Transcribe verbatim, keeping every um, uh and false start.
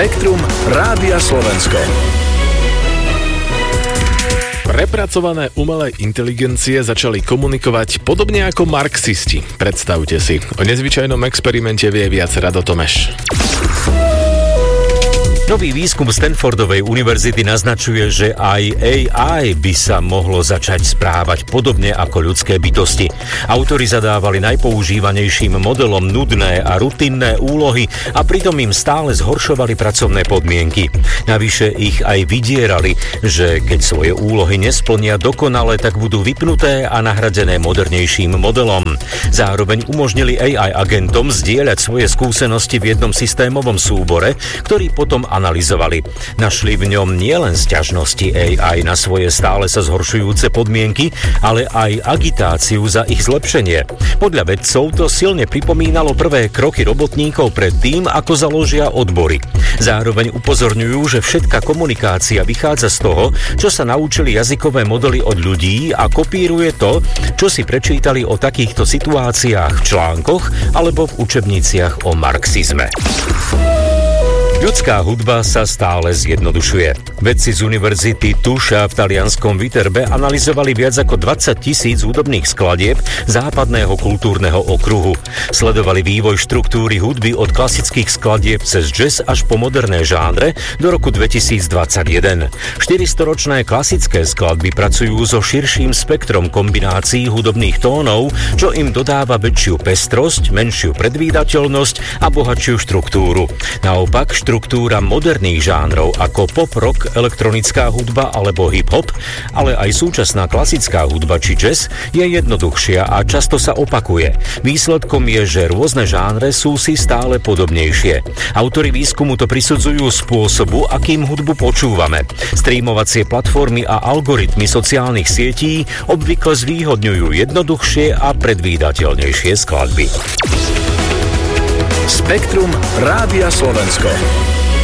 Spektrum Rádia Slovensko. Prepracované umelé inteligencie začali komunikovať podobne ako marxisti. Predstavte si. O nezvyčajnom experimente vie viac Rado Tomeš. Nový výskum Stanfordovej univerzity naznačuje, že aj á í by sa mohlo začať správať podobne ako ľudské bytosti. Autori zadávali najpoužívanejším modelom nudné a rutinné úlohy a pritom im stále zhoršovali pracovné podmienky. Navyše ich aj vydierali, že keď svoje úlohy nesplnia dokonale, tak budú vypnuté a nahradené modernejším modelom. Zároveň umožnili á í agentom zdieľať svoje skúsenosti v jednom systémovom súbore, ktorý potom analyzovali. Našli v ňom nielen sťažnosti á í na svoje stále sa zhoršujúce podmienky, ale aj agitáciu za ich zlepšenie. Podľa vedcov to silne pripomínalo prvé kroky robotníkov pred tým, ako založia odbory. Zároveň upozorňujú, že všetká komunikácia vychádza z toho, čo sa naučili jazykové modely od ľudí a kopíruje to, čo si prečítali o takýchto situáciách v článkoch alebo v učebniciach o marxizme. Ľudská hudba sa stále zjednodušuje. Vedci z univerzity Tuscia v talianskom Viterbe analyzovali viac ako dvadsať tisíc hudobných skladieb západného kultúrneho okruhu. Sledovali vývoj štruktúry hudby od klasických skladieb cez jazz až po moderné žánre do roku dvetisícdvadsaťjeden. štyristororočné klasické skladby pracujú so širším spektrom kombinácií hudobných tónov, čo im dodáva väčšiu pestrosť, menšiu predvídateľnosť a bohatšiu štruktúru. Naopak, štruktúra moderných žánrov ako pop, rock, elektronická hudba alebo hip-hop, ale aj súčasná klasická hudba či jazz je jednoduchšia a často sa opakuje. Výsledkom je, že rôzne žánre sú si stále podobnejšie. Autori výskumu to prisudzujú spôsobu, akým hudbu počúvame. Streamovacie platformy a algoritmy sociálnych sietí obvykle zvýhodňujú jednoduchšie a predvídateľnejšie skladby. Spektrum Rádia Slovensko.